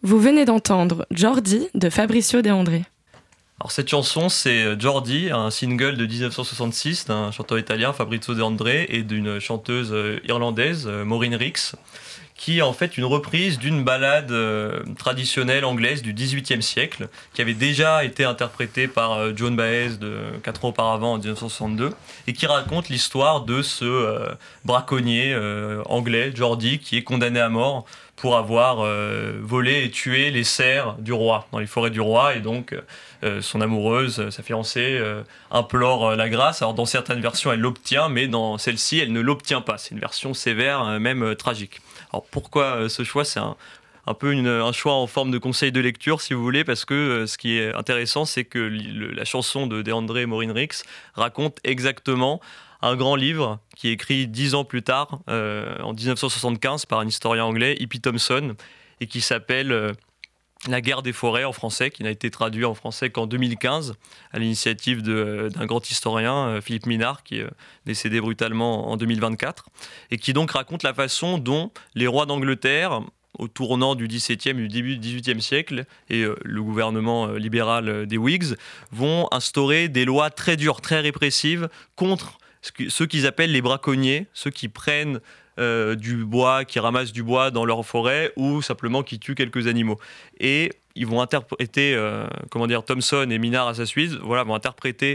Vous venez d'entendre Jordi de Fabrizio De André. Alors cette chanson, c'est Jordi, un single de 1966 d'un chanteur italien, Fabrizio De André, et d'une chanteuse irlandaise, Maureen Rix, qui est en fait une reprise d'une ballade traditionnelle anglaise du XVIIIe siècle, qui avait déjà été interprétée par Joan Baez 4 ans auparavant, en 1962, et qui raconte l'histoire de ce braconnier anglais, Jordi, qui est condamné à mort pour avoir volé et tué les cerfs du roi, dans les forêts du roi, et donc son amoureuse, sa fiancée, implore la grâce. Alors dans certaines versions, elle l'obtient, mais dans celle-ci, elle ne l'obtient pas. C'est une version sévère, même tragique. Alors pourquoi ce choix ? C'est un peu un choix en forme de conseil de lecture, si vous voulez, parce que ce qui est intéressant, c'est que la chanson de De André et Maureen Rix raconte exactement un grand livre qui est écrit 10 ans plus tard, en 1975, par un historien anglais, E.P. Thompson, et qui s'appelle La guerre des forêts en français, qui n'a été traduit en français qu'en 2015, à l'initiative d'un grand historien, Philippe Minard, qui est décédé brutalement en 2024, et qui donc raconte la façon dont les rois d'Angleterre, au tournant du XVIIe et du début du XVIIIe siècle, et le gouvernement libéral des Whigs, vont instaurer des lois très dures, très répressives, contre ceux qu'ils appellent les braconniers, ceux qui prennent du bois, qui ramassent du bois dans leur forêt ou simplement qui tuent quelques animaux. Et ils vont interpréter, Thompson et Minard à sa suite, vont interpréter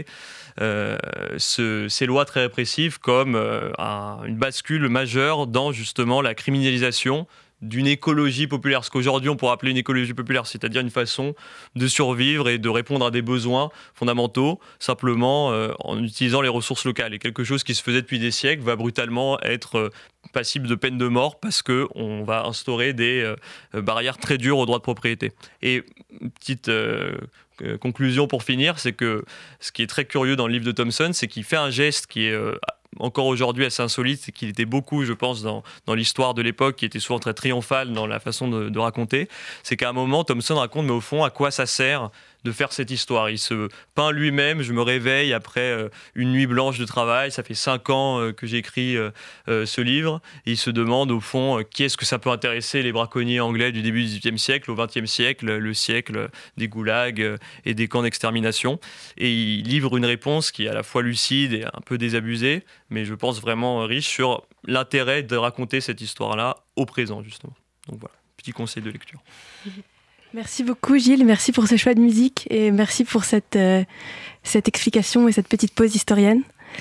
ces lois très répressives comme une bascule majeure dans justement la criminalisation d'une écologie populaire, ce qu'aujourd'hui on pourrait appeler une écologie populaire, c'est-à-dire une façon de survivre et de répondre à des besoins fondamentaux, simplement en utilisant les ressources locales. Et quelque chose qui se faisait depuis des siècles va brutalement être passible de peine de mort parce qu'on va instaurer des barrières très dures aux droits de propriété. Et petite conclusion pour finir, c'est que ce qui est très curieux dans le livre de Thompson, c'est qu'il fait un geste qui est encore aujourd'hui assez insolite, c'est qu'il était beaucoup, je pense, dans l'histoire de l'époque, qui était souvent très triomphale dans la façon de raconter. C'est qu'à un moment, Thompson raconte, mais au fond, à quoi ça sert de faire cette histoire ? Il se peint lui-même, je me réveille après une nuit blanche de travail, ça fait 5 ans que j'écris ce livre, et il se demande au fond, qui est-ce que ça peut intéresser les braconniers anglais du début du XVIIIe siècle au XXe siècle, le siècle des goulags et des camps d'extermination. Et il livre une réponse qui est à la fois lucide et un peu désabusée, mais je pense vraiment riche sur l'intérêt de raconter cette histoire-là au présent, justement. Donc voilà, petit conseil de lecture. Merci beaucoup Gilles, merci pour ce choix de musique et merci pour cette explication et cette petite pause historienne.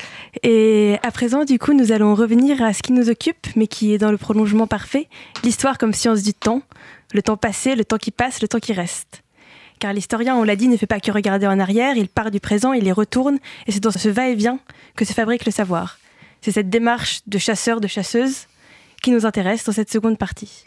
Et à présent, du coup, nous allons revenir à ce qui nous occupe, mais qui est dans le prolongement parfait, l'histoire comme science du temps, le temps passé, le temps qui passe, le temps qui reste. Car l'historien, on l'a dit, ne fait pas que regarder en arrière, il part du présent, il y retourne, et c'est dans ce va-et-vient que se fabrique le savoir. C'est cette démarche de chasseur, de chasseuse qui nous intéresse dans cette seconde partie.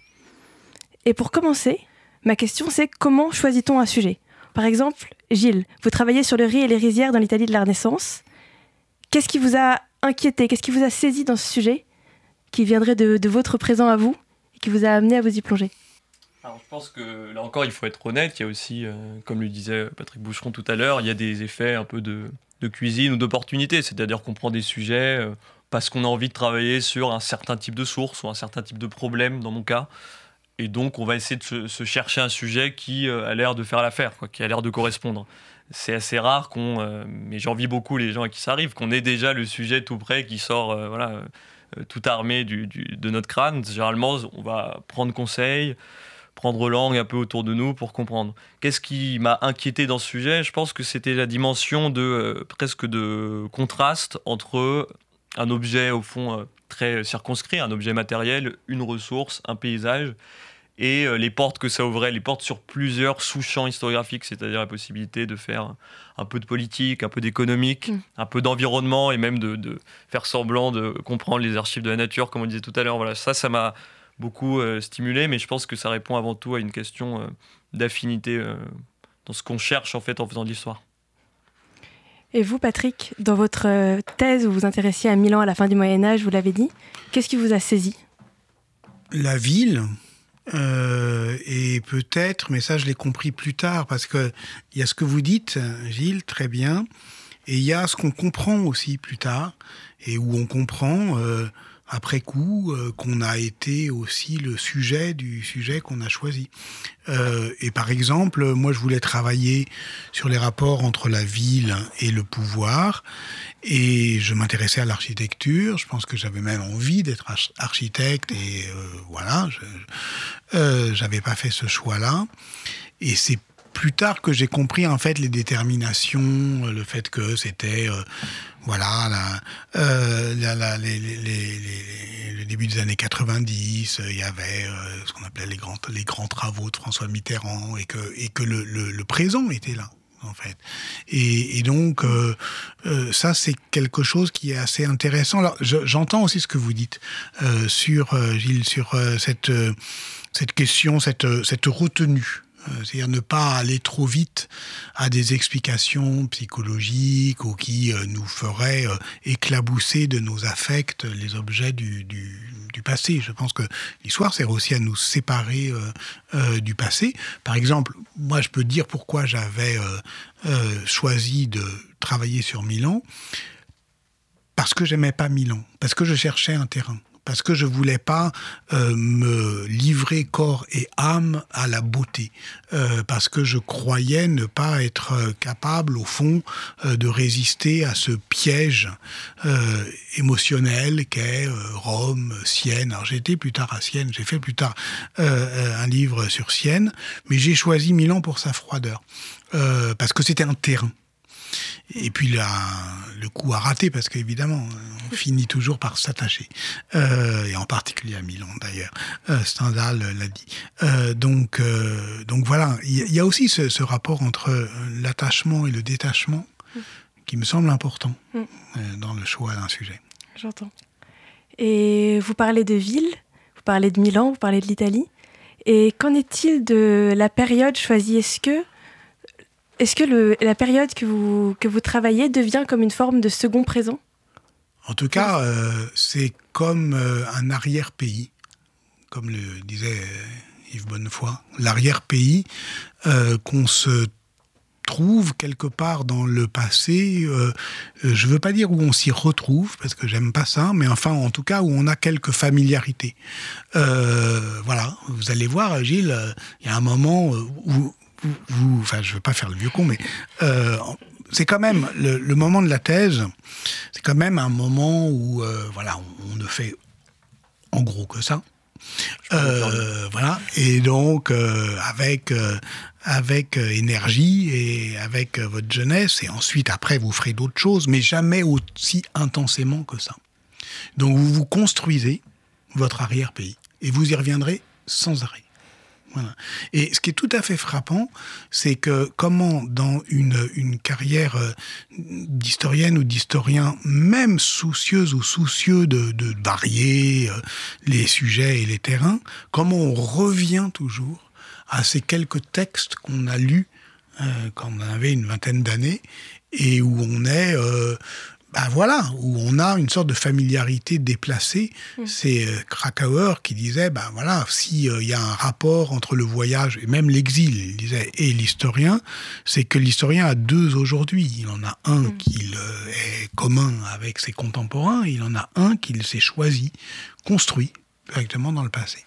Et pour commencer, ma question c'est comment choisit-on un sujet ? Par exemple, Gilles, vous travaillez sur le riz et les rizières dans l'Italie de la Renaissance. Qu'est-ce qui vous a inquiété ? Qu'est-ce qui vous a saisi dans ce sujet qui viendrait de votre présent à vous et qui vous a amené à vous y plonger ? Alors, je pense que là encore, il faut être honnête. Il y a aussi, comme le disait Patrick Boucheron tout à l'heure, il y a des effets un peu de cuisine ou d'opportunité. C'est-à-dire qu'on prend des sujets parce qu'on a envie de travailler sur un certain type de source ou un certain type de problème, dans mon cas. Et donc, on va essayer de se chercher un sujet qui a l'air de faire l'affaire, qui a l'air de correspondre. C'est assez rare mais j'envie beaucoup les gens à qui ça arrive, qu'on ait déjà le sujet tout prêt qui sort tout armé de notre crâne. Généralement, on va prendre conseil, prendre langue un peu autour de nous pour comprendre. Qu'est-ce qui m'a inquiété dans ce sujet ? Je pense que c'était la dimension presque de contraste entre un objet, au fond, très circonscrit, un objet matériel, une ressource, un paysage, et les portes que ça ouvrait, les portes sur plusieurs sous-champs historiographiques, c'est-à-dire la possibilité de faire un peu de politique, un peu d'économique, un peu d'environnement, et même de faire semblant de comprendre les archives de la nature, comme on disait tout à l'heure. Voilà, ça m'a beaucoup stimulé, mais je pense que ça répond avant tout à une question d'affinité dans ce qu'on cherche en fait en faisant de l'histoire. Et vous, Patrick, dans votre thèse, vous vous intéressiez à Milan à la fin du Moyen-Âge, vous l'avez dit. Qu'est-ce qui vous a saisi ? La ville, et peut-être, mais ça je l'ai compris plus tard, parce qu'il y a ce que vous dites, Gilles, très bien, et il y a ce qu'on comprend aussi plus tard, et où on comprend après coup, qu'on a été aussi le sujet du sujet qu'on a choisi. Et par exemple, moi, je voulais travailler sur les rapports entre la ville et le pouvoir, et je m'intéressais à l'architecture. Je pense que j'avais même envie d'être architecte, et voilà, j'avais pas fait ce choix-là. Et c'est plus tard que j'ai compris en fait les déterminations, le fait que c'était voilà le début des années 90, il y avait ce qu'on appelait les grands travaux de François Mitterrand, et que le présent était là en fait. Et donc ça c'est quelque chose qui est assez intéressant. Alors j'entends aussi ce que vous dites sur Gilles, sur cette question, cette retenue. C'est-à-dire ne pas aller trop vite à des explications psychologiques ou qui nous feraient éclabousser de nos affects les objets du passé. Je pense que l'histoire sert aussi à nous séparer du passé. Par exemple, moi je peux dire pourquoi j'avais choisi de travailler sur Milan. Parce que j'aimais pas Milan, parce que je cherchais un terrain. Parce que je voulais pas me livrer corps et âme à la beauté, parce que je croyais ne pas être capable, au fond, de résister à ce piège émotionnel qu'est Rome, Sienne. Alors j'étais plus tard à Sienne, j'ai fait plus tard un livre sur Sienne, mais j'ai choisi Milan pour sa froideur, parce que c'était un terrain. Et puis le coup a raté, parce qu'évidemment, on finit toujours par s'attacher. Et en particulier à Milan, d'ailleurs. Stendhal l'a dit. Donc voilà, il y a aussi ce rapport entre l'attachement et le détachement qui me semble important dans le choix d'un sujet. J'entends. Et vous parlez de ville, vous parlez de Milan, vous parlez de l'Italie. Et qu'en est-il de la période choisie ? Est-ce que la période que vous travaillez devient comme une forme de second présent ? En tout cas, c'est comme un arrière-pays, comme le disait Yves Bonnefoy. L'arrière-pays qu'on se trouve quelque part dans le passé, je ne veux pas dire où on s'y retrouve, parce que j'aime pas ça, mais enfin, en tout cas, où on a quelques familiarités. Voilà, vous allez voir, Gilles, il y a un moment où enfin, je ne veux pas faire le vieux con, mais c'est quand même le moment de la thèse, c'est quand même un moment où voilà, on ne fait en gros que ça. Voilà, et donc avec énergie et avec votre jeunesse, et ensuite après vous ferez d'autres choses, mais jamais aussi intensément que ça. Donc vous construisez votre arrière-pays et vous y reviendrez sans arrêt. Voilà. Et ce qui est tout à fait frappant, c'est que comment dans une carrière d'historienne ou d'historien, même soucieuse ou soucieux de varier les sujets et les terrains, comment on revient toujours à ces quelques textes qu'on a lus quand on avait une vingtaine d'années, et où on est... voilà, où on a une sorte de familiarité déplacée. C'est Krakauer qui disait, voilà, s'il y a un rapport entre le voyage et même l'exil, il disait, et l'historien, c'est que l'historien a deux aujourd'hui. Il en a un qui est commun avec ses contemporains, et il en a un qu'il s'est choisi, construit directement dans le passé.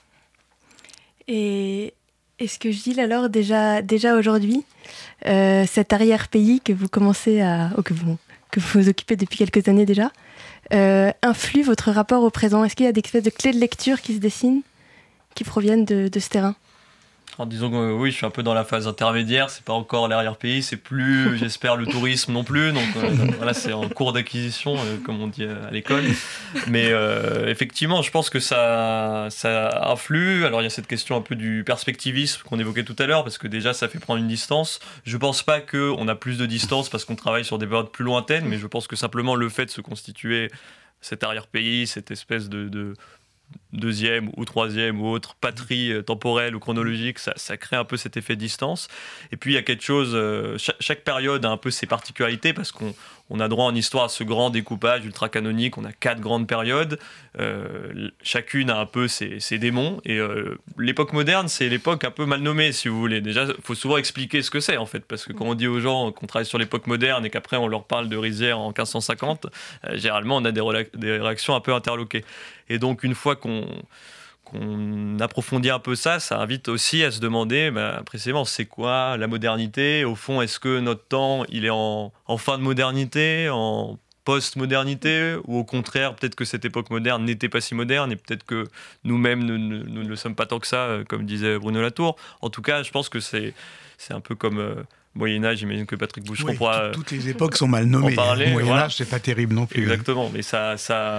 Et est-ce que Gilles, alors, déjà aujourd'hui, cet arrière-pays que vous commencez que vous occupez depuis quelques années déjà, influe votre rapport au présent ? Est-ce qu'il y a des espèces de clés de lecture qui se dessinent, qui proviennent de ce terrain ? Alors disons que oui, je suis un peu dans la phase intermédiaire, c'est pas encore l'arrière-pays, c'est plus, j'espère, le tourisme non plus, donc voilà, c'est en cours d'acquisition, comme on dit à l'école. Mais effectivement, je pense que ça influe. Alors il y a cette question un peu du perspectivisme qu'on évoquait tout à l'heure, parce que déjà ça fait prendre une distance. Je pense pas qu'on a plus de distance parce qu'on travaille sur des périodes plus lointaines, mais je pense que simplement le fait de se constituer cet arrière-pays, cette espèce de deuxième ou troisième ou autre patrie temporelle ou chronologique, ça crée un peu cet effet de distance. Et puis il y a quelque chose, chaque période a un peu ses particularités parce qu'on a droit en histoire à ce grand découpage ultra canonique, on a 4 grandes périodes, chacune a un peu ses démons, et l'époque moderne c'est l'époque un peu mal nommée si vous voulez. Déjà il faut souvent expliquer ce que c'est en fait, parce que quand on dit aux gens qu'on travaille sur l'époque moderne et qu'après on leur parle de Rizières en 1550, généralement on a des réactions un peu interloquées. Et donc une fois qu'on approfondit un peu ça invite aussi à se demander précisément c'est quoi la modernité. Au fond, est-ce que notre temps il est en fin de modernité, en post-modernité, ou au contraire peut-être que cette époque moderne n'était pas si moderne et peut-être que nous-mêmes nous ne le sommes pas tant que ça, comme disait Bruno Latour. En tout cas, je pense que c'est un peu comme Moyen-Âge, j'imagine que Patrick Boucheron pourra... Toutes les époques sont mal nommées. Parler, Moyen-Âge, c'est pas terrible non plus. Exactement, mais ça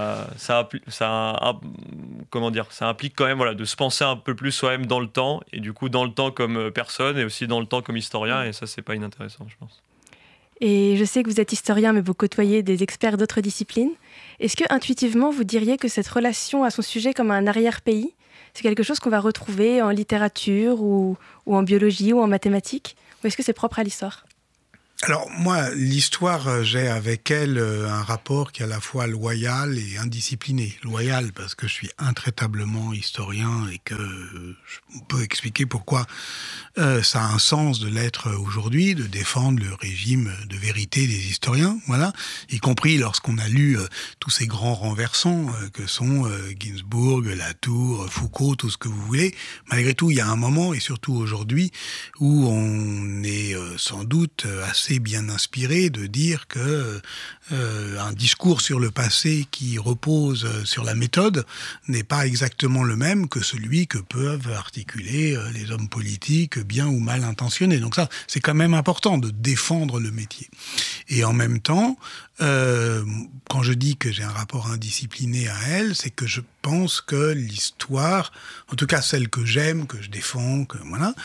implique quand même de se penser un peu plus soi-même dans le temps, et du coup dans le temps comme personne, et aussi dans le temps comme historien, et ça, c'est pas inintéressant, je pense. Et je sais que vous êtes historien, mais vous côtoyez des experts d'autres disciplines. Est-ce que intuitivement, vous diriez que cette relation à son sujet comme un arrière-pays, c'est quelque chose qu'on va retrouver en littérature ou en biologie ou en mathématiques ? Ou est-ce que c'est propre à l'histoire ? Alors moi, l'histoire, j'ai avec elle un rapport qui est à la fois loyal et indiscipliné. Loyal parce que je suis intraitablement historien et que je peux expliquer pourquoi ça a un sens de l'être aujourd'hui, de défendre le régime de vérité des historiens, voilà, y compris lorsqu'on a lu tous ces grands renversants que sont Ginsburg, Latour, Foucault, tout ce que vous voulez. Malgré tout, il y a un moment, et surtout aujourd'hui, où on est sans doute assez bien inspiré de dire que un discours sur le passé qui repose sur la méthode n'est pas exactement le même que celui que peuvent articuler les hommes politiques bien ou mal intentionnés. Donc ça, c'est quand même important de défendre le métier. Et en même temps, quand je dis que j'ai un rapport indiscipliné à elle, c'est que je pense que l'histoire, en tout cas celle que j'aime, que je défends, que voilà,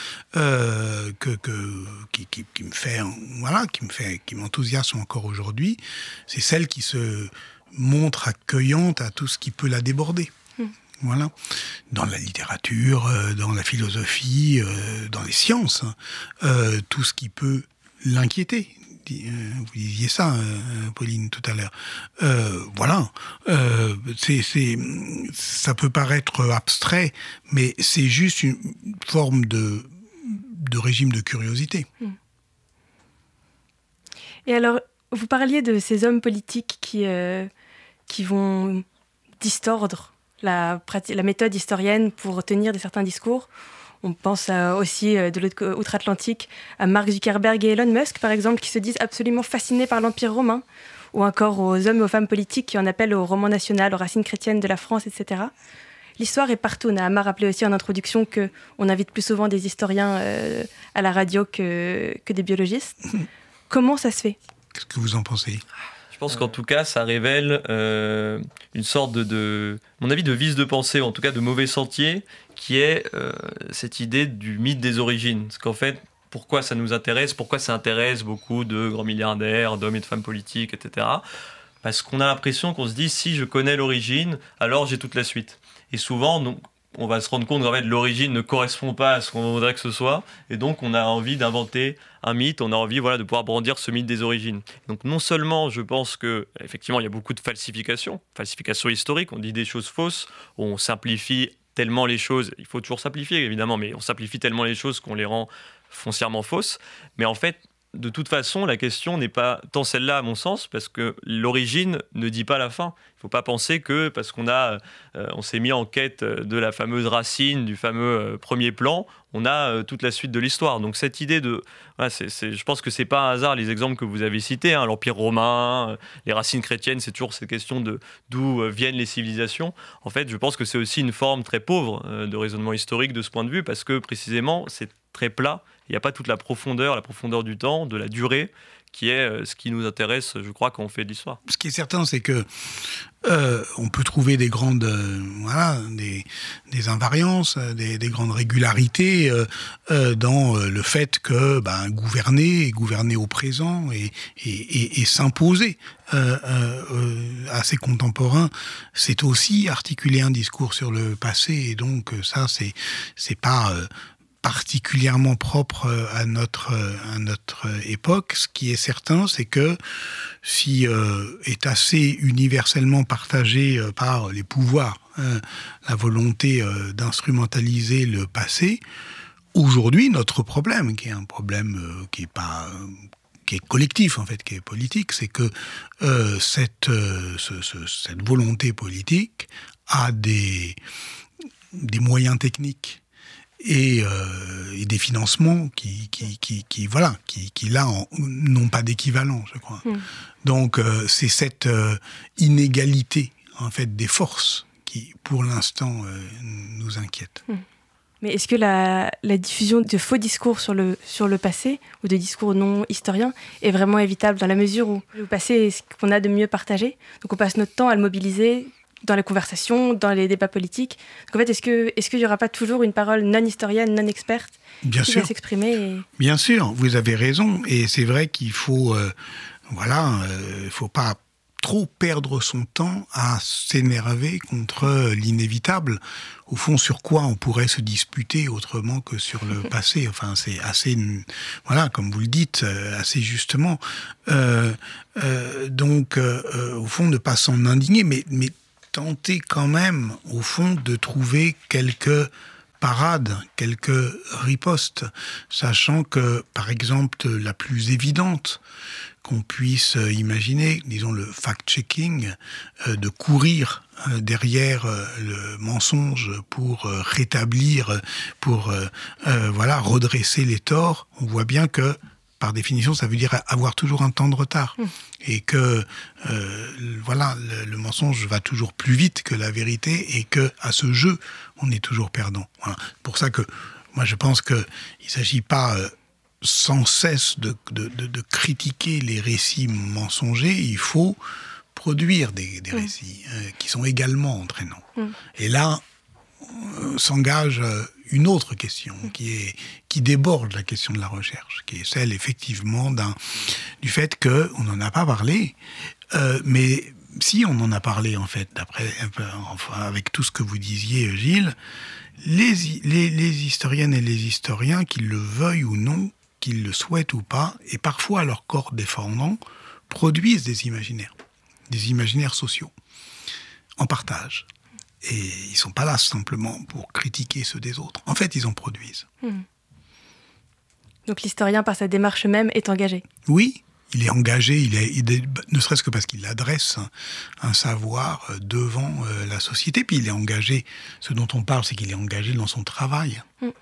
qui me fait, voilà, qui m'enthousiasme encore aujourd'hui, c'est celle qui se montre accueillante à tout ce qui peut la déborder. Voilà, dans la littérature, dans la philosophie, dans les sciences, tout ce qui peut l'inquiéter. Vous disiez ça, Pauline, tout à l'heure. Voilà, ça peut paraître abstrait, mais c'est juste une forme de régime de curiosité. Et alors, vous parliez de ces hommes politiques qui vont distordre la méthode historienne pour tenir certains discours. On pense aussi de l'autre outre-Atlantique à Mark Zuckerberg et Elon Musk, par exemple, qui se disent absolument fascinés par l'Empire romain, ou encore aux hommes et aux femmes politiques qui en appellent au roman national, aux racines chrétiennes de la France, etc. L'histoire est partout. Naama rappelait aussi en introduction qu'on invite plus souvent des historiens à la radio que des biologistes. Comment ça se fait ? Qu'est-ce que vous en pensez ? Je pense qu'en tout cas, ça révèle une sorte mon avis, de vice de pensée, ou en tout cas de mauvais sentier, qui est cette idée du mythe des origines. Parce qu'en fait, pourquoi ça nous intéresse ? Pourquoi ça intéresse beaucoup de grands milliardaires, d'hommes et de femmes politiques, etc. Parce qu'on a l'impression qu'on se dit, si je connais l'origine, alors j'ai toute la suite. Et souvent, on va se rendre compte qu'en fait, l'origine ne correspond pas à ce qu'on voudrait que ce soit. Et donc, on a envie d'inventer un mythe, on a envie de pouvoir brandir ce mythe des origines. Donc, non seulement, je pense qu'effectivement, il y a beaucoup de falsifications historiques, on dit des choses fausses, on simplifie tellement les choses, il faut toujours simplifier évidemment, mais on simplifie tellement les choses qu'on les rend foncièrement fausses. Mais en fait, de toute façon, la question n'est pas tant celle-là, à mon sens, parce que l'origine ne dit pas la fin. Il ne faut pas penser que parce qu'on s'est mis en quête de la fameuse racine, du fameux premier plan, on a toute la suite de l'histoire. Donc cette idée je pense que ce n'est pas un hasard les exemples que vous avez cités, l'Empire romain, les racines chrétiennes, c'est toujours cette question de d'où viennent les civilisations. En fait, je pense que c'est aussi une forme très pauvre de raisonnement historique de ce point de vue, parce que précisément, c'est très plat. Il n'y a pas toute la profondeur du temps, de la durée, qui est ce qui nous intéresse, je crois, quand on fait de l'histoire. Ce qui est certain, c'est que on peut trouver des grandes, des invariances, des grandes régularités dans le fait que gouverner au présent et s'imposer à ses contemporains, c'est aussi articuler un discours sur le passé. Et donc ça, c'est pas particulièrement propre à notre époque. Ce qui est certain, c'est que si est assez universellement partagé par les pouvoirs la volonté d'instrumentaliser le passé, aujourd'hui, notre problème, qui est un problème qui est collectif en fait, qui est politique, c'est que cette volonté politique a des moyens techniques et des financements qui là n'ont pas d'équivalent, je crois. Donc c'est cette inégalité en fait des forces qui pour l'instant nous inquiète. Mais est-ce que la diffusion de faux discours sur le passé ou de discours non historiens est vraiment évitable dans la mesure où le passé est ce qu'on a de mieux partagé, donc on passe notre temps à le mobiliser dans les conversations, dans les débats politiques. Donc en fait, est-ce qu'il n'y aura pas toujours une parole non historienne, non experte Bien qui sûr. va s'exprimer Bien sûr, vous avez raison. Et c'est vrai qu'il faut, faut pas trop perdre son temps à s'énerver contre l'inévitable. Au fond, sur quoi on pourrait se disputer autrement que sur le passé. Enfin, c'est assez, comme vous le dites, assez justement. Donc, au fond, ne pas s'en indigner, mais tenter quand même, au fond, de trouver quelques parades, quelques ripostes, sachant que, par exemple, la plus évidente qu'on puisse imaginer, disons le fact-checking, de courir derrière le mensonge pour rétablir, pour redresser les torts, on voit bien que par définition, ça veut dire avoir toujours un temps de retard. Et que, le mensonge va toujours plus vite que la vérité et que à ce jeu, on est toujours perdant. Voilà. C'est pour ça que, moi, je pense qu'il ne s'agit pas sans cesse de critiquer les récits mensongers. Il faut produire des récits qui sont également entraînants. Et là, s'engage une autre question qui déborde la question de la recherche, qui est celle effectivement du fait qu'on n'en a pas parlé, mais si on en a parlé en fait, avec tout ce que vous disiez Gilles, les historiennes et les historiens, qu'ils le veuillent ou non, qu'ils le souhaitent ou pas, et parfois leur corps défendant, produisent des imaginaires sociaux, en partage. Et ils ne sont pas là simplement pour critiquer ceux des autres. En fait, ils en produisent. Donc l'historien, par sa démarche même, est engagé. Oui, il est engagé, ne serait-ce que parce qu'il adresse un savoir devant la société. Puis il est engagé, ce dont on parle, c'est qu'il est engagé dans son travail.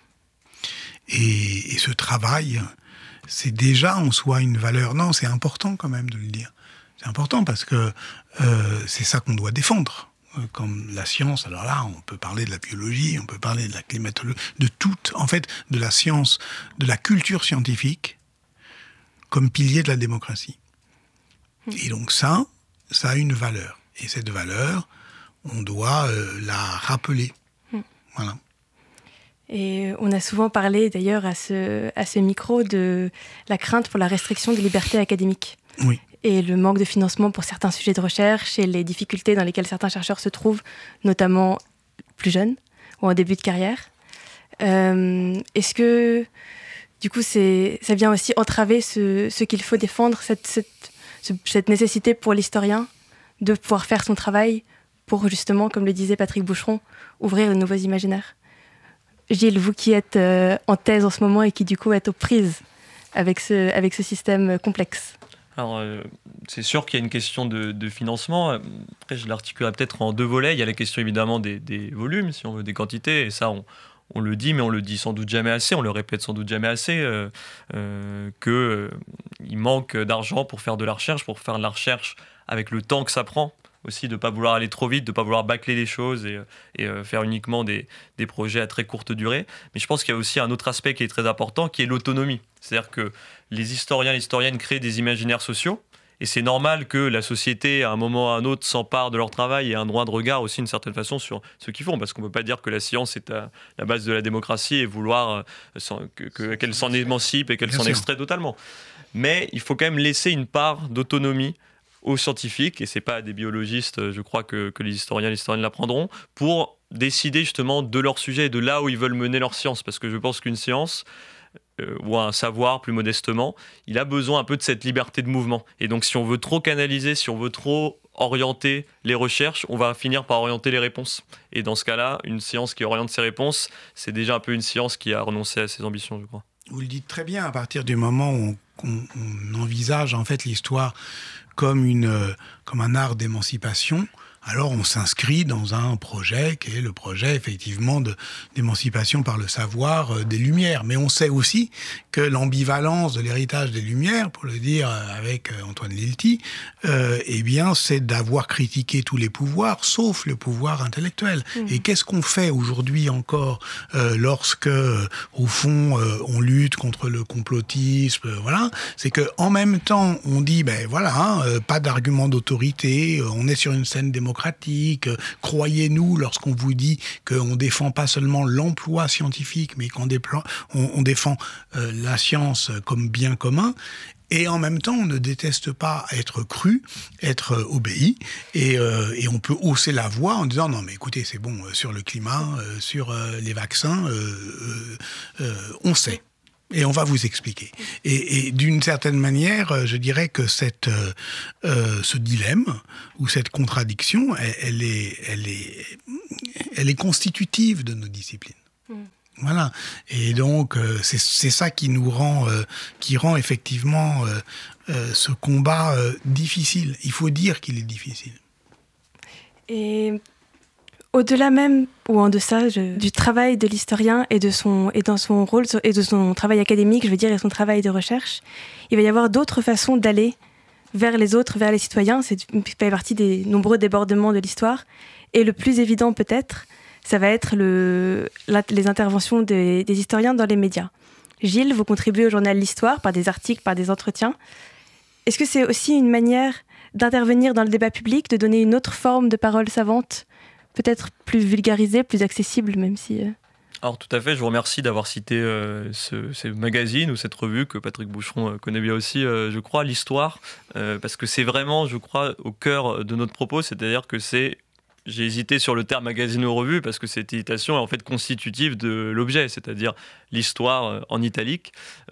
Et ce travail, c'est déjà en soi une valeur. Non, c'est important quand même de le dire. C'est important parce que c'est ça qu'on doit défendre. Comme la science, alors là, on peut parler de la biologie, on peut parler de la climatologie, de la science, de la culture scientifique, comme pilier de la démocratie. Et donc ça a une valeur. Et cette valeur, on doit la rappeler. Voilà. Et on a souvent parlé, d'ailleurs, à ce micro, de la crainte pour la restriction des libertés académiques. Oui. Et le manque de financement pour certains sujets de recherche et les difficultés dans lesquelles certains chercheurs se trouvent, notamment plus jeunes ou en début de carrière. Est-ce que, du coup, ça vient aussi entraver ce qu'il faut défendre, cette nécessité pour l'historien de pouvoir faire son travail pour, justement, comme le disait Patrick Boucheron, ouvrir de nouveaux imaginaires? Gilles, vous qui êtes en thèse en ce moment et qui, du coup, êtes aux prises avec ce système complexe. Alors, c'est sûr qu'il y a une question de financement. Après, je l'articulerai peut-être en deux volets. Il y a la question évidemment des volumes, si on veut, des quantités. Et ça, on le dit, mais on le dit sans doute jamais assez. On le répète sans doute jamais assez. Il manque d'argent pour faire de la recherche avec le temps que ça prend aussi de ne pas vouloir aller trop vite, de ne pas vouloir bâcler les choses et faire uniquement des projets à très courte durée. Mais je pense qu'il y a aussi un autre aspect qui est très important, qui est l'autonomie. C'est-à-dire que les historiens et les historiennes créent des imaginaires sociaux, et c'est normal que la société, à un moment ou à un autre, s'empare de leur travail et ait un droit de regard aussi, d'une certaine façon, sur ce qu'ils font. Parce qu'on ne peut pas dire que la science est à la base de la démocratie et vouloir qu'elle s'en émancipe et qu'elle s'en extrait totalement. Mais il faut quand même laisser une part d'autonomie aux scientifiques, et ce n'est pas à des biologistes, je crois, que les historiens et les historiennes l'apprendront, pour décider justement de leur sujet et de là où ils veulent mener leur science. Parce que je pense qu'une science, ou un savoir plus modestement, il a besoin un peu de cette liberté de mouvement. Et donc si on veut trop canaliser, si on veut trop orienter les recherches, on va finir par orienter les réponses. Et dans ce cas-là, une science qui oriente ses réponses, c'est déjà un peu une science qui a renoncé à ses ambitions, je crois. Vous le dites très bien, à partir du moment où on envisage en fait l'histoire comme un art d'émancipation, alors on s'inscrit dans un projet qui est le projet effectivement d'émancipation par le savoir des Lumières. Mais on sait aussi que l'ambivalence de l'héritage des Lumières, pour le dire avec Antoine Lilti, eh bien c'est d'avoir critiqué tous les pouvoirs, sauf le pouvoir intellectuel. Et qu'est-ce qu'on fait aujourd'hui encore lorsque, au fond, on lutte contre le complotisme, voilà, c'est que en même temps on dit pas d'argument d'autorité, on est sur une scène démocratique, croyez-nous lorsqu'on vous dit qu'on ne défend pas seulement l'emploi scientifique, mais qu'on on défend la science comme bien commun. Et en même temps, on ne déteste pas être cru, être obéi, et on peut hausser la voix en disant non mais écoutez, c'est bon, sur le climat, sur les vaccins, on sait. Et on va vous expliquer. Et d'une certaine manière, je dirais que ce dilemme ou cette contradiction, elle est constitutive de nos disciplines. Voilà. Et donc c'est ça qui nous rend, effectivement ce combat difficile. Il faut dire qu'il est difficile. Et au-delà même ou en deçà du travail de l'historien et dans son rôle et de son travail académique, je veux dire, et son travail de recherche, il va y avoir d'autres façons d'aller vers les autres, vers les citoyens. C'est fait partie des nombreux débordements de l'histoire. Et le plus évident peut-être, ça va être les interventions des historiens dans les médias. Gilles, vous contribuez au journal L'Histoire par des articles, par des entretiens. Est-ce que c'est aussi une manière d'intervenir dans le débat public, de donner une autre forme de parole savante, peut-être plus vulgarisée, plus accessible, même si... Alors tout à fait, je vous remercie d'avoir cité ce magazine ou cette revue que Patrick Boucheron connaît bien aussi, je crois, L'Histoire, parce que c'est vraiment, je crois, au cœur de notre propos, c'est-à-dire que j'ai hésité sur le terme magazine ou revue parce que cette hésitation est en fait constitutive de l'objet, c'est-à-dire l'histoire en italique.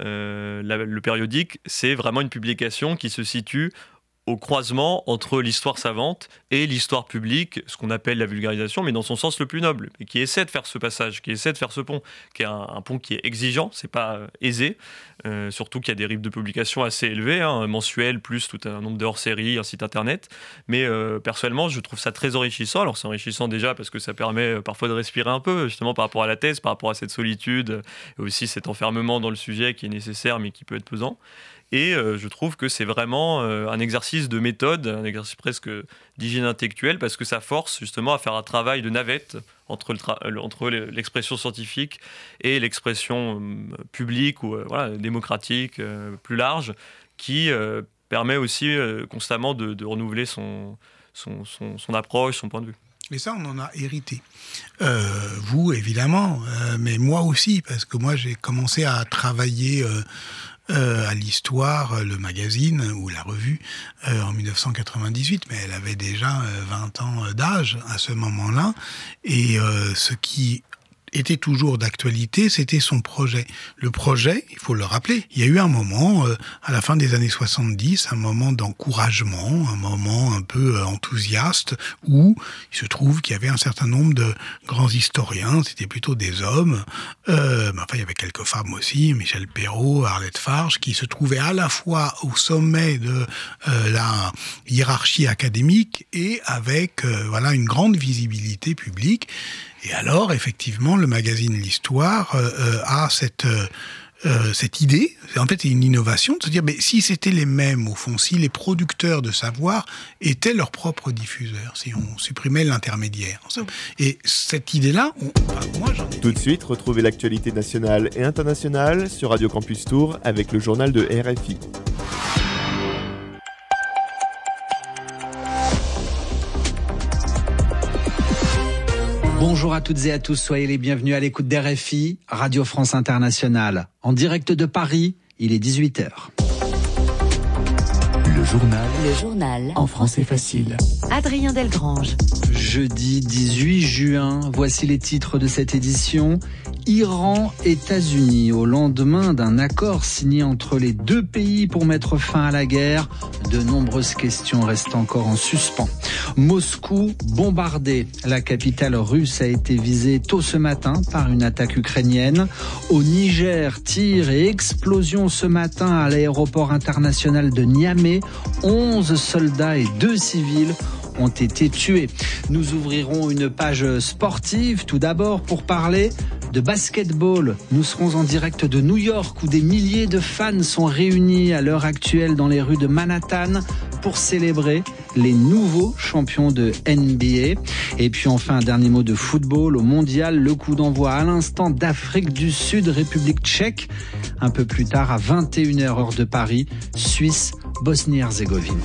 Le périodique, c'est vraiment une publication qui se situe au croisement entre l'histoire savante et l'histoire publique, ce qu'on appelle la vulgarisation, mais dans son sens le plus noble, et qui essaie de faire ce passage, qui essaie de faire ce pont, qui est un pont qui est exigeant, c'est pas aisé, surtout qu'il y a des rythmes de publication assez élevés, mensuels, plus tout un nombre de hors-séries, un site internet, mais personnellement, je trouve ça très enrichissant. Alors c'est enrichissant déjà parce que ça permet parfois de respirer un peu, justement par rapport à la thèse, par rapport à cette solitude, et aussi cet enfermement dans le sujet qui est nécessaire, mais qui peut être pesant. Et je trouve que c'est vraiment un exercice de méthode, un exercice presque d'hygiène intellectuelle, parce que ça force justement à faire un travail de navette entre l'expression scientifique et l'expression publique ou démocratique plus large, qui permet aussi constamment de renouveler son approche, son point de vue. Et ça, on en a hérité. Vous, évidemment, mais moi aussi, parce que moi, j'ai commencé à travailler... à l'Histoire, le magazine ou la revue en 1998, mais elle avait déjà 20 ans d'âge à ce moment-là. Et ce qui était toujours d'actualité, c'était son projet. Le projet, il faut le rappeler, il y a eu un moment, à la fin des années 70, un moment d'encouragement, un moment un peu enthousiaste, où il se trouve qu'il y avait un certain nombre de grands historiens, c'était plutôt des hommes, il y avait quelques femmes aussi, Michel Perrault, Arlette Farge, qui se trouvaient à la fois au sommet de la hiérarchie académique et avec une grande visibilité publique. Et alors, effectivement, le magazine L'Histoire a cette cette idée, en fait c'est une innovation, de se dire mais si c'était les mêmes au fond, si les producteurs de savoir étaient leurs propres diffuseurs, si on supprimait l'intermédiaire. Et cette idée-là, moi j'en ai... Tout de suite, retrouvez l'actualité nationale et internationale sur Radio Campus Tours avec le journal de RFI. Bonjour à toutes et à tous, soyez les bienvenus à l'écoute d'RFI, Radio France Internationale. En direct de Paris, il est 18h. Le journal. En français facile. Adrien Delgrange. Jeudi 18 juin, voici les titres de cette édition. Iran-États-Unis, au lendemain d'un accord signé entre les deux pays pour mettre fin à la guerre, de nombreuses questions restent encore en suspens. Moscou bombardé. La capitale russe a été visée tôt ce matin par une attaque ukrainienne. Au Niger, tirs et explosions ce matin à l'aéroport international de Niamey. 11 soldats et 2 civils ont été tués. Nous ouvrirons une page sportive tout d'abord pour parler de basketball. Nous serons en direct de New York où des milliers de fans sont réunis à l'heure actuelle dans les rues de Manhattan pour célébrer les nouveaux champions de NBA. Et puis enfin un dernier mot de football au mondial. Le coup d'envoi à l'instant d'Afrique du Sud, République tchèque. Un peu plus tard à 21h heure de Paris, Suisse, Bosnie-Herzégovine.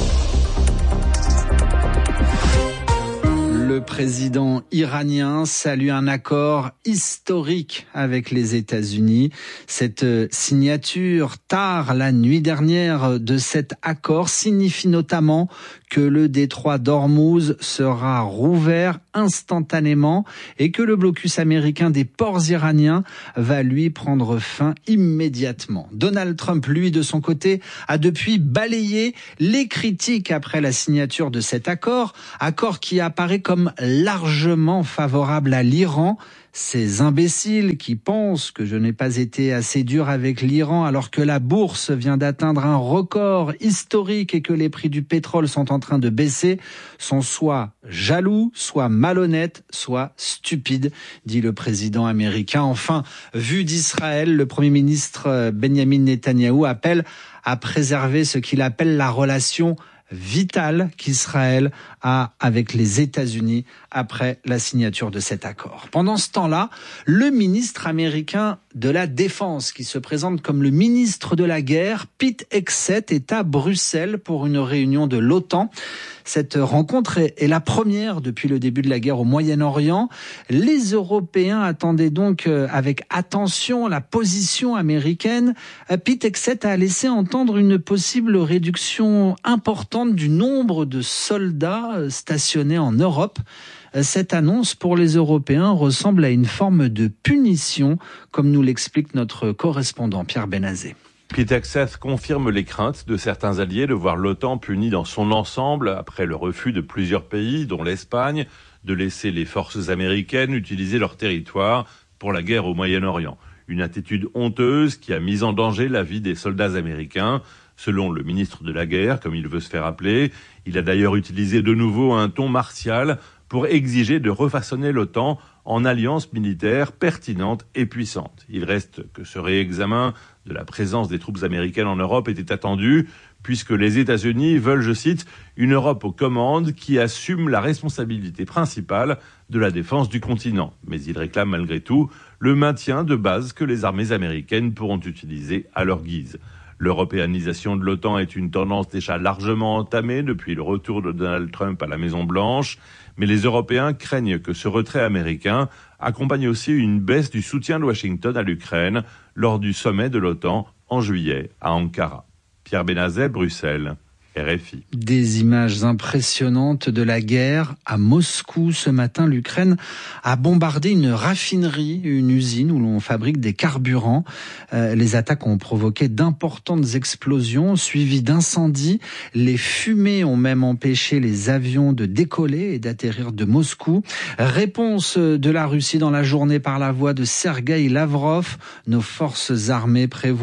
Le président iranien salue un accord historique avec les États-Unis. Cette signature tard la nuit dernière de cet accord signifie notamment que le détroit d'Ormuz sera rouvert instantanément et que le blocus américain des ports iraniens va lui prendre fin immédiatement. Donald Trump, lui, de son côté, a depuis balayé les critiques après la signature de cet accord qui apparaît comme largement favorable à l'Iran. Ces imbéciles qui pensent que je n'ai pas été assez dur avec l'Iran alors que la bourse vient d'atteindre un record historique et que les prix du pétrole sont en train de baisser sont soit jaloux, soit malhonnêtes, soit stupides, dit le président américain. Enfin, vu d'Israël, le Premier ministre Benjamin Netanyahou appelle à préserver ce qu'il appelle la relation vitale qu'Israël a avec les États-Unis après la signature de cet accord. Pendant ce temps-là, le ministre américain de la Défense, qui se présente comme le ministre de la guerre, Pete Hegseth, est à Bruxelles pour une réunion de l'OTAN. Cette rencontre est la première depuis le début de la guerre au Moyen-Orient. Les Européens attendaient donc avec attention la position américaine. Pete Hegseth a laissé entendre une possible réduction importante du nombre de soldats stationnés en Europe. Cette annonce pour les Européens ressemble à une forme de punition, comme nous l'explique notre correspondant Pierre Benazé. Pete Hegseth confirme les craintes de certains alliés de voir l'OTAN punie dans son ensemble après le refus de plusieurs pays, dont l'Espagne, de laisser les forces américaines utiliser leur territoire pour la guerre au Moyen-Orient. Une attitude honteuse qui a mis en danger la vie des soldats américains. Selon le ministre de la guerre, comme il veut se faire appeler, il a d'ailleurs utilisé de nouveau un ton martial pour exiger de refaçonner l'OTAN en alliance militaire pertinente et puissante. Il reste que ce réexamen de la présence des troupes américaines en Europe était attendu, puisque les États-Unis veulent, je cite, une Europe aux commandes qui assume la responsabilité principale de la défense du continent. Mais il réclame malgré tout le maintien de bases que les armées américaines pourront utiliser à leur guise. L'européanisation de l'OTAN est une tendance déjà largement entamée depuis le retour de Donald Trump à la Maison-Blanche, mais les Européens craignent que ce retrait américain accompagne aussi une baisse du soutien de Washington à l'Ukraine lors du sommet de l'OTAN en juillet à Ankara. Pierre Benazet, Bruxelles. RFI. Des images impressionnantes de la guerre à Moscou. Ce matin, l'Ukraine a bombardé une raffinerie, une usine où l'on fabrique des carburants. Les attaques ont provoqué d'importantes explosions suivies d'incendies. Les fumées ont même empêché les avions de décoller et d'atterrir de Moscou. Réponse de la Russie dans la journée par la voix de Sergueï Lavrov. Nos forces armées prévoient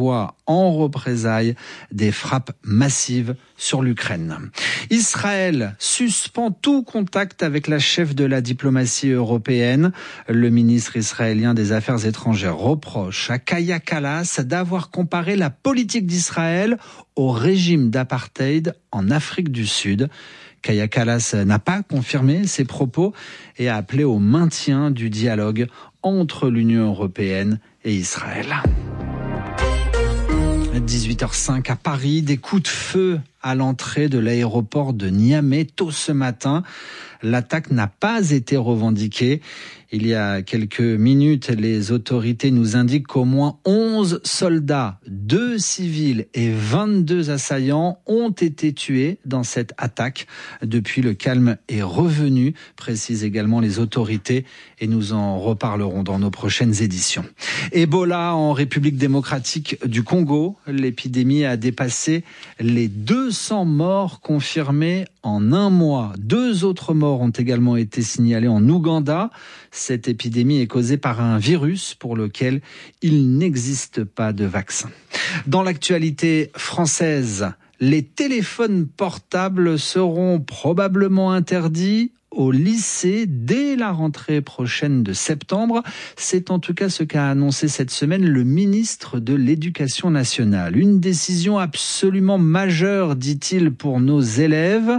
en représailles des frappes massives sur l'Ukraine. Israël suspend tout contact avec la chef de la diplomatie européenne. Le ministre israélien des Affaires étrangères reproche à Kaja Kallas d'avoir comparé la politique d'Israël au régime d'apartheid en Afrique du Sud. Kaja Kallas n'a pas confirmé ses propos et a appelé au maintien du dialogue entre l'Union européenne et Israël. 18h05 à Paris, des coups de feu à l'entrée de l'aéroport de Niamey tôt ce matin. L'attaque n'a pas été revendiquée. Il y a quelques minutes, les autorités nous indiquent qu'au moins 11 soldats, 2 civils et 22 assaillants ont été tués dans cette attaque. Depuis, le calme est revenu, précisent également les autorités, et nous en reparlerons dans nos prochaines éditions. Ebola en République démocratique du Congo. L'épidémie a dépassé les 200 morts confirmés en un mois. 2 autres morts ont également été signalés en Ouganda. Cette épidémie est causée par un virus pour lequel il n'existe pas de vaccin. Dans l'actualité française, les téléphones portables seront probablement interdits au lycée dès la rentrée prochaine de septembre. C'est en tout cas ce qu'a annoncé cette semaine le ministre de l'Éducation nationale. Une décision absolument majeure, dit-il, pour nos élèves.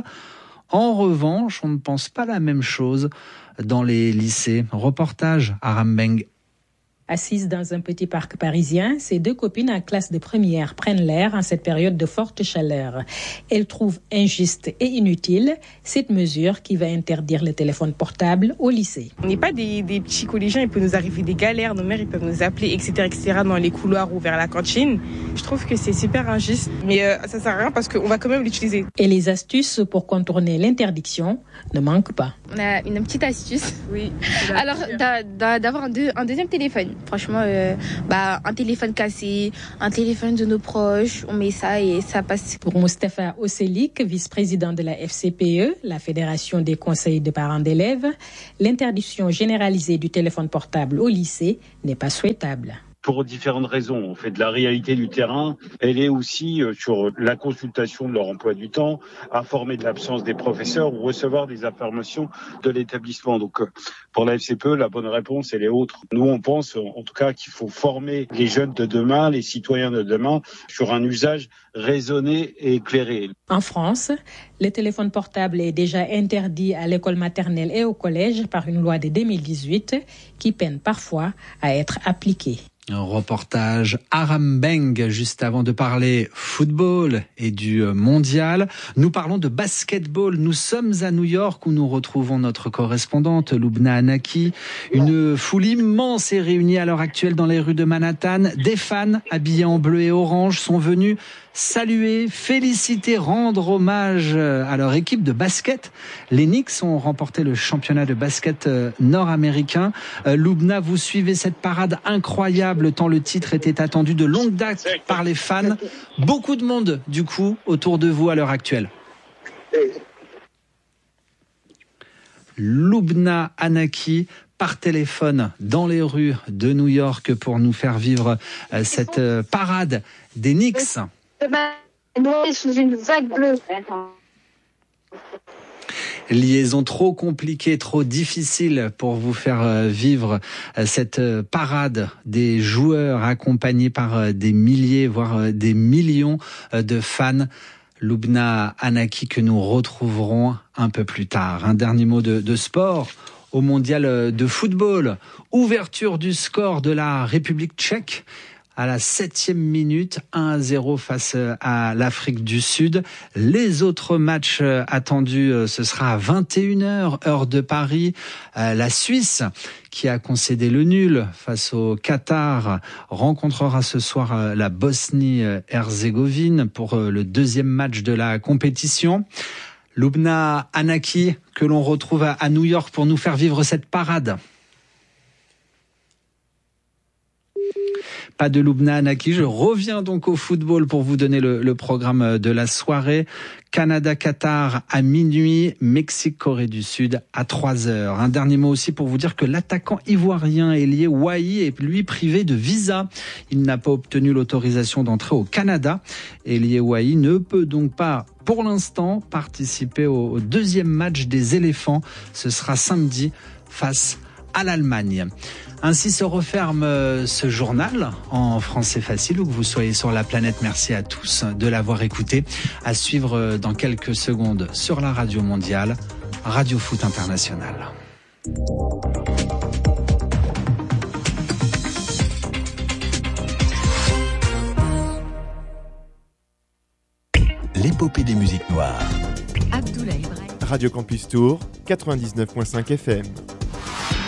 En revanche, on ne pense pas la même chose dans les lycées. Reportage à Rambeng. Assises dans un petit parc parisien, ces 2 copines en classe de première prennent l'air en cette période de forte chaleur. Elles trouvent injuste et inutile cette mesure qui va interdire le téléphone portable au lycée. On n'est pas des petits collégiens, il peut nous arriver des galères, nos mères ils peuvent nous appeler, etc. dans les couloirs ou vers la cantine. Je trouve que c'est super injuste, mais ça sert à rien parce qu'on va quand même l'utiliser. Et les astuces pour contourner l'interdiction ne manquent pas. On a une petite astuce. Oui. Alors d'avoir un deuxième téléphone. Franchement, un téléphone cassé, un téléphone de nos proches, on met ça et ça passe. Pour Moustapha Osselik, vice-président de la FCPE, la Fédération des conseils de parents d'élèves, l'interdiction généralisée du téléphone portable au lycée n'est pas souhaitable. Pour différentes raisons. En fait, la réalité du terrain, elle est aussi sur la consultation de leur emploi du temps, informer de l'absence des professeurs ou recevoir des informations de l'établissement. Donc, pour la FCPE, la bonne réponse, elle est autre. Nous, on pense, en tout cas, qu'il faut former les jeunes de demain, les citoyens de demain, sur un usage raisonné et éclairé. En France, le téléphone portable est déjà interdit à l'école maternelle et au collège par une loi de 2018 qui peine parfois à être appliquée. Un reportage à Rambeng, juste avant de parler football et du mondial. Nous parlons de basketball. Nous sommes à New York où nous retrouvons notre correspondante Lubna Anaki. Une foule immense est réunie à l'heure actuelle dans les rues de Manhattan. Des fans habillés en bleu et orange sont venus saluer, féliciter, rendre hommage à leur équipe de basket. Les Knicks ont remporté le championnat de basket nord-américain. Lubna, vous suivez cette parade incroyable tant le titre était attendu de longue date par les fans. Beaucoup de monde, du coup, autour de vous à l'heure actuelle. Lubna Anaki, par téléphone dans les rues de New York pour nous faire vivre cette parade des Knicks. Sous une vague bleue. Liaison trop compliquée, trop difficile pour vous faire vivre cette parade des joueurs accompagnés par des milliers, voire des millions de fans. Lubna Anaki que nous retrouverons un peu plus tard. Un dernier mot de sport au mondial de football. Ouverture du score de la République tchèque. À la 7e minute, 1-0 face à l'Afrique du Sud. Les autres matchs attendus, ce sera à 21h, heure de Paris. La Suisse, qui a concédé le nul face au Qatar, rencontrera ce soir la Bosnie-Herzégovine pour le 2e match de la compétition. Lubna Anaki, que l'on retrouve à New York pour nous faire vivre cette parade. Pas de Lubna Anaki. Je reviens donc au football pour vous donner le programme de la soirée. Canada-Qatar à minuit, Mexique-Corée du Sud à 3h. Un dernier mot aussi pour vous dire que l'attaquant ivoirien Elie Wahi est lui privé de visa. Il n'a pas obtenu l'autorisation d'entrer au Canada. Elie Wahi ne peut donc pas, pour l'instant, participer au deuxième match des éléphants. Ce sera samedi face à l'Allemagne. Ainsi se referme ce journal en français facile, où que vous soyez sur la planète. Merci à tous de l'avoir écouté. À suivre dans quelques secondes sur la radio mondiale, Radio Foot International. L'épopée des musiques noires. Abdoulaye Ibrahim. Radio Campus Tour, 99.5 FM.